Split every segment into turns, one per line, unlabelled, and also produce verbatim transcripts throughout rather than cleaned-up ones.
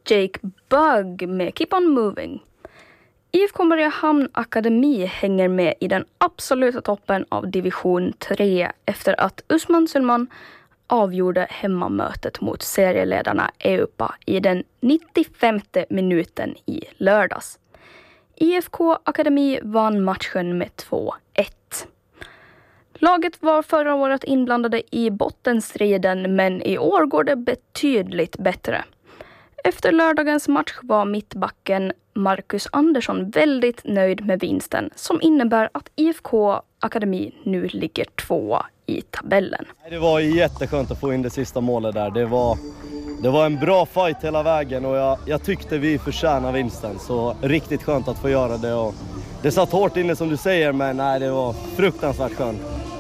Jake Bugg med Keep On Moving. I F K Mariehamn Akademi hänger med i den absoluta toppen av division tre efter att Usman Sulman avgjorde hemmamötet mot serieledarna Eupa i den nittiofemte minuten i lördags. I F K Akademi vann matchen med två ett. Laget var förra året inblandade i bottenstriden, men i år går det betydligt bättre. Efter lördagens match var mittbacken Marcus Andersson väldigt nöjd med vinsten, som innebär att I F K Akademi nu ligger tvåa i tabellen.
Det var jätteskönt att få in det sista målet där. Det var, det var en bra fight hela vägen och jag, jag tyckte vi förtjänade vinsten. Så riktigt skönt att få göra det. Och det satt hårt inne som du säger, men nej, det var fruktansvärt skönt.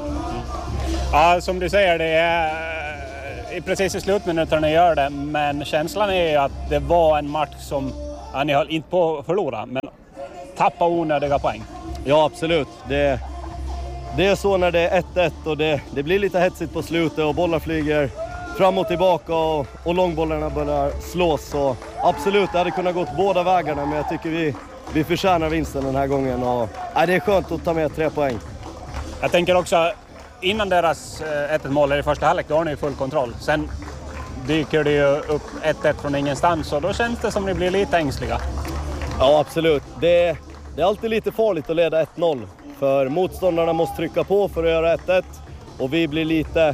Ja, som du säger, det är precis i slutminuterna ni gör det. Men känslan är ju att det var en match som, ja, ni höll inte på att förlora, men tappa onödiga poäng.
Ja, absolut. Det, det är så när det är ett ett och det, det blir lite hetsigt på slutet och bollar flyger fram och tillbaka och, och långbollarna börjar slås. Så absolut, det hade kunnat gått båda vägarna, men jag tycker vi, vi förtjänar vinsten den här gången. Och, ja, det är skönt att ta med tre poäng.
Jag tänker också, innan deras ett ett mål i första halvlek, då har ni full kontroll. Sen dyker det ju upp ett ett från ingenstans och då känns det som ni blir lite ängsliga.
Ja, absolut. Det, det är alltid lite farligt att leda ett noll. För motståndarna måste trycka på för att göra ett ett. Och vi blir lite,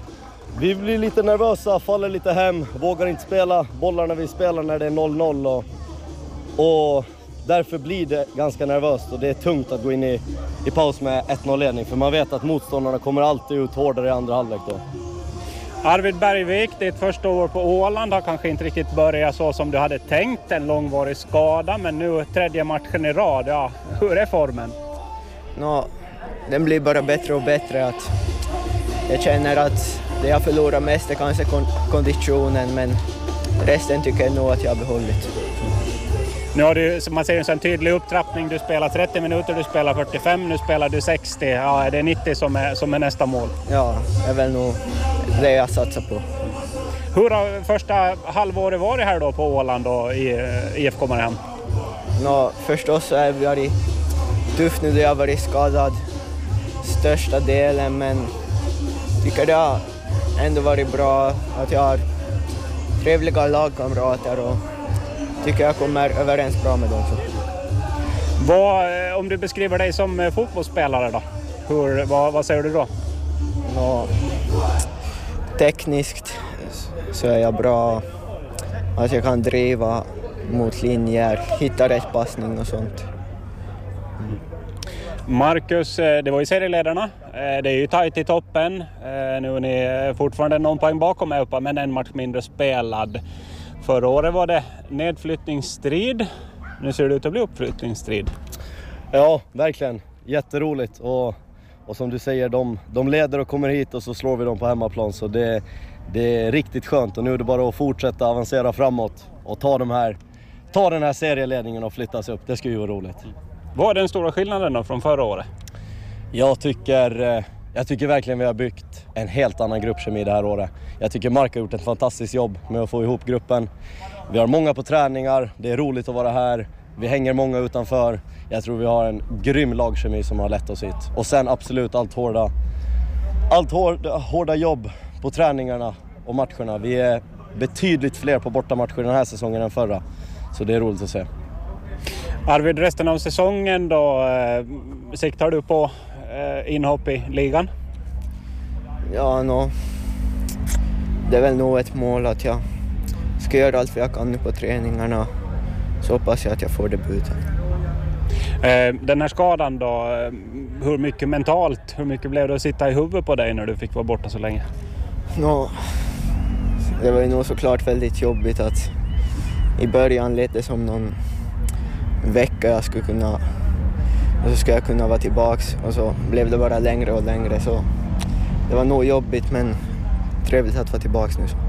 vi blir lite nervösa, faller lite hem, vågar inte spela bollarna vi spelar när det är noll noll. Och, och därför blir det ganska nervöst och det är tungt att gå in i, i paus med ett noll-ledning. För man vet att motståndarna kommer alltid ut hårdare i andra halvlek då.
Arvid Bergvik, ditt första år på Åland har kanske inte riktigt börjat så som du hade tänkt. En långvarig skada, men nu tredje matchen i rad. Ja, hur är formen?
No, den blir bara bättre och bättre. Att jag känner att det jag förlorar mest är kanske kon- konditionen, men resten tycker jag nog att jag har behållit.
Nu har du, som man ser, en tydlig upptrappning. Du spelar trettio minuter, du spelar fyrtiofem, nu spelar du sextio. Ja, det är nittio som är, som är nästa mål.
Ja, det är väl nog det jag satsar på.
Hur har första halvåret varit här då på Åland då i I F K Mariehamn?
No, förstås så är vi varit tufft nu då jag har varit skadad största delen, men tycker det har ändå varit bra att jag har trevliga lagkamrater och tycker jag kommer överens bra med dem. Så.
Vad, om du beskriver dig som fotbollsspelare då, hur, vad, vad säger du då?
No, tekniskt så är jag bra, att jag kan driva mot linjer, hitta rätt passning och sånt.
Mm. Marcus, det var ju serieledarna. Det är ju tajt i toppen. Nu är ni fortfarande någon poäng bakom Eupa, men en match mindre spelad. Förra året var det nedflyttningsstrid. Nu ser det ut att bli uppflyttningsstrid.
Ja, verkligen. Jätteroligt. Och, och som du säger, de, de leder och kommer hit och så slår vi dem på hemmaplan. Så det, det är riktigt skönt. Och nu är det bara att fortsätta avancera framåt och ta, de här, ta den här serieledningen och flyttas upp. Det ska ju vara roligt.
Vad är den stora skillnaden då från förra året?
Jag tycker, jag tycker verkligen vi har byggt en helt annan gruppkemi det här året. Jag tycker Mark har gjort ett fantastiskt jobb med att få ihop gruppen. Vi har många på träningar, det är roligt att vara här. Vi hänger många utanför. Jag tror vi har en grym lagkemi som har lett oss hit. Och sen absolut allt hårda, allt hårda, hårda jobb på träningarna och matcherna. Vi är betydligt fler på bortamatcher den här säsongen än förra. Så det är roligt att se.
Arvid, resten av säsongen då, eh, siktar du på eh, inhopp i ligan?
Ja, no. Det är väl nog ett mål att jag ska göra allt vad jag kan nu på träningarna. Så hoppas jag att jag får debuten.
Eh, den här skadan då, hur mycket mentalt, hur mycket blev det att sitta i huvudet på dig när du fick vara borta så länge?
No. Det var ju nog såklart väldigt jobbigt att i början lät det som någon vecka jag skulle kunna, och så ska jag kunna vara tillbaks, och så blev det bara längre och längre, så det var nog jobbigt, men trevligt att vara tillbaks nu. Så.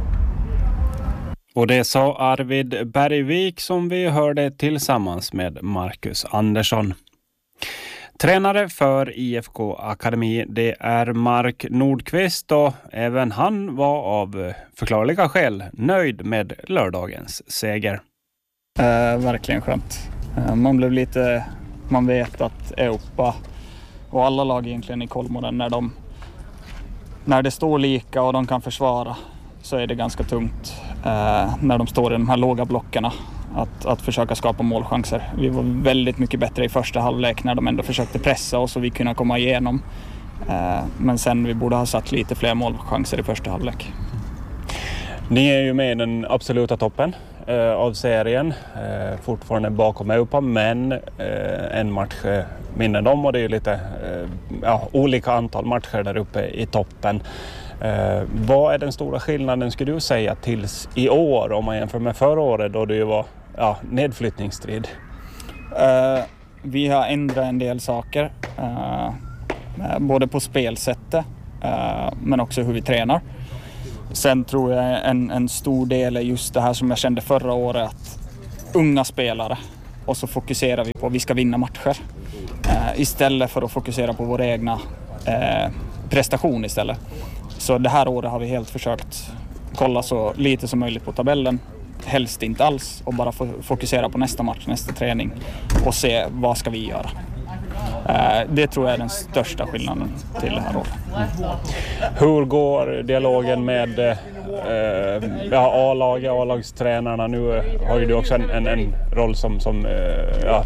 Och det sa Arvid Bergvik som vi hörde tillsammans med Marcus Andersson. Tränare för I F K Akademi, det är Mark Nordqvist, och även han var av förklarliga skäl nöjd med lördagens seger.
Eh, verkligen skönt. Eh, man blev lite, man vet att Europa och alla lag egentligen i Kolmården, när de när det står lika och de kan försvara, så är det ganska tungt eh, när de står i de här låga blockerna att, att försöka skapa målchanser. Vi var väldigt mycket bättre i första halvlek när de ändå försökte pressa oss och vi kunde komma igenom. Eh, men sen vi borde ha satt lite fler målchanser i första halvlek.
Ni är ju med i den absoluta toppen eh, av serien, eh, fortfarande bakom Europa, men eh, en match eh, mindre än dem, och det är ju lite eh, ja, olika antal matcher där uppe i toppen. Eh, vad är den stora skillnaden, skulle du säga, tills i år om man jämför med förra året då det ju var ja, nedflyttningsstrid?
Eh, vi har ändrat en del saker, eh, både på spelsättet eh, men också hur vi tränar. Sen tror jag en, en stor del är just det här som jag kände förra året, att unga spelare, och så fokuserar vi på att vi ska vinna matcher eh, istället för att fokusera på vår egna eh, prestation istället. Så det här året har vi helt försökt kolla så lite som möjligt på tabellen, helst inte alls, och bara fokusera på nästa match, nästa träning och se vad ska vi göra. Det tror jag är den största skillnaden till det här året.
Hur går dialogen med eh, ja, A-laget, A-lagstränarna? Nu har ju du också en, en, en roll som, som eh, ja,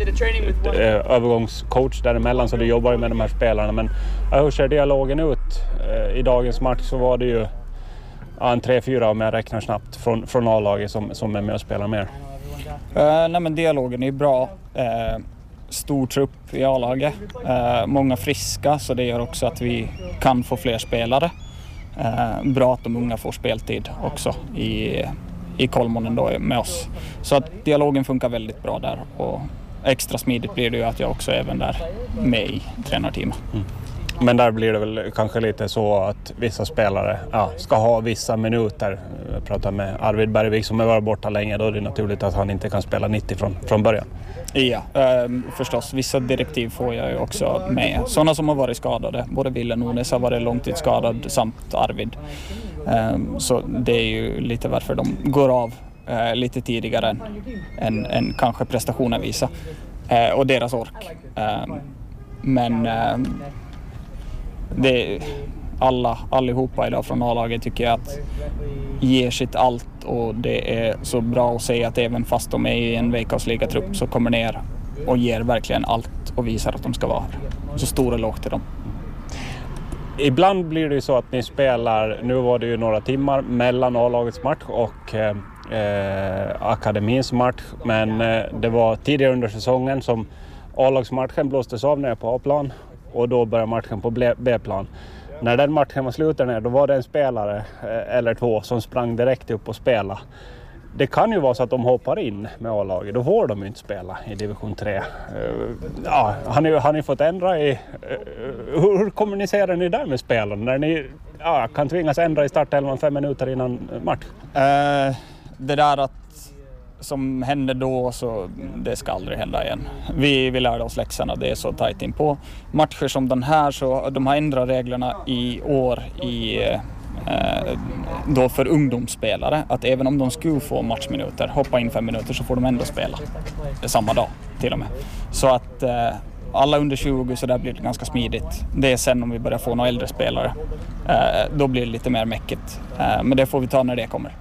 eh, övergångscoach däremellan, så du jobbar ju med de här spelarna. Men ja, hur ser dialogen ut? Eh, I dagens match så var det ju ja, en tre fyra om jag räknar snabbt från, från A-laget som, som är med och spelar mer.
Uh, nej men dialogen är bra. Uh, stor trupp i A-laget. Uh, många friska, så det gör också att vi kan få fler spelare. Uh, bra att de unga får speltid också i, i Kolmården då med oss. Så att dialogen funkar väldigt bra där, och extra smidigt blir det ju att jag också är även där med i tränarteamet. Mm.
Men där blir det väl kanske lite så att vissa spelare ja, ska ha vissa minuter. Jag pratar med Arvid Bergvik som har varit borta länge, då är det naturligt att han inte kan spela nittio från, från början.
Ja, eh, förstås. Vissa direktiv får jag ju också med. Sådana som har varit skadade. Både Ville Nunes har varit långtidsskadad samt Arvid. Eh, så det är ju lite varför de går av eh, lite tidigare än, än, än kanske prestationen visar. Eh, och deras ork. Eh, men... Eh, Det, alla, allihopa idag från A-laget tycker jag att ger sitt allt, och det är så bra att säga att även fast de är i en Veikkausliiga-trupp så kommer ner och ger verkligen allt och visar att de ska vara här. Så stor eloge till dem.
Ibland blir det ju så att ni spelar, nu var det ju några timmar mellan A-lagets match och eh, akademins match, men eh, det var tidigare under säsongen som A-lagsmatchen blåstes av ner på A-plan. Och då börjar matchen på B-plan. När den matchen var slut ner, då var det en spelare eh, eller två som sprang direkt upp och spela. Det kan ju vara så att de hoppar in med A-laget. Då får de ju inte spela i division tre. Eh, ja, har ni, har ni fått ändra i... Eh, hur kommunicerar ni där med spelarna? När ni ja, kan tvingas ändra i startelvan fem minuter innan match?
Uh, det där att som hände då, så det ska aldrig hända igen. Vi, vi lärde oss läxorna, det är så tajt in på. Matcher som den här, så de har ändrat reglerna i år i, eh, då för ungdomsspelare. Att även om de skulle få matchminuter, hoppa in fem minuter, så får de ändå spela. Det är samma dag till och med. Så att eh, alla under tjugo, så där blir det ganska smidigt. Det är sen om vi börjar få några äldre spelare. Eh, då blir det lite mer mäckigt. Eh, men det får vi ta när det kommer.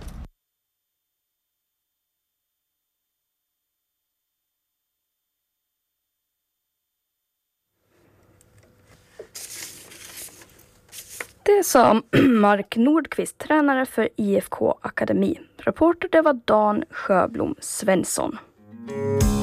Det sa Mark Nordqvist, tränare för I F K Akademi. Reporter det var Dan Sjöblom Svensson.